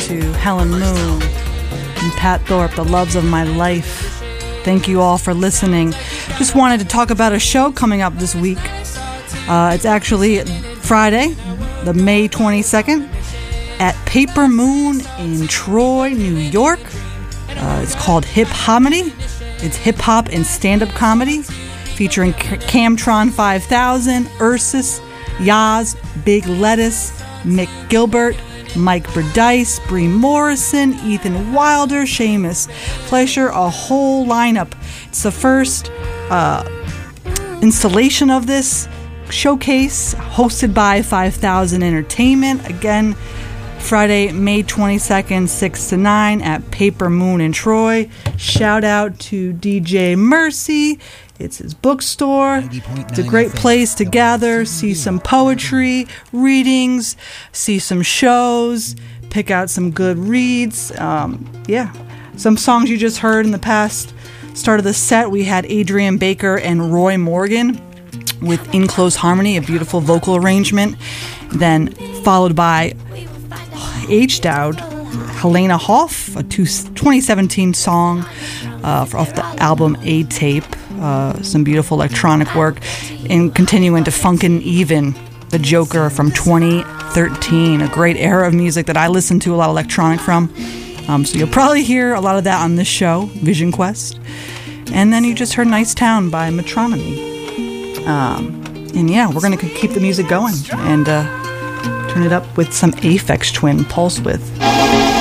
to Helen Moon and Pat Thorpe, the loves of my life. Thank you all for listening. Just wanted to talk about a show coming up this week. It's actually Friday, the May 22nd, at Paper Moon in Troy, New York. It's called Hip Homedy. It's hip-hop and stand-up comedy featuring Camtron 5000, Ursus, Yaz, Big Lettuce, Mick Gilbert, Mike Berdice, Brie Morrison, Ethan Wilder, Seamus Fleischer, a whole lineup. It's the first installation of this showcase hosted by 5000 Entertainment. Again, Friday, May 22nd, 6 to 9 at Paper Moon in Troy. Shout out to DJ Mercy. It's his bookstore. It's a great place to gather, see some poetry, readings, see some shows, pick out some good reads. Some songs you just heard in the past start of the set. We had Adrian Baker and Roy Morgan with In Close Harmony, a beautiful vocal arrangement. Then followed by H-Dowd, Helena Hoff, a 2017 song off the album A-Tape. Some beautiful electronic work, and continuing to Funkin' Even, the Joker from 2013, a great era of music that I listen to a lot of electronic from. So you'll probably hear a lot of that on this show, Vision Quest. And then you just heard Nice Town by Metronomy. We're going to keep the music going and turn it up with some Aphex Twin Pulse Width.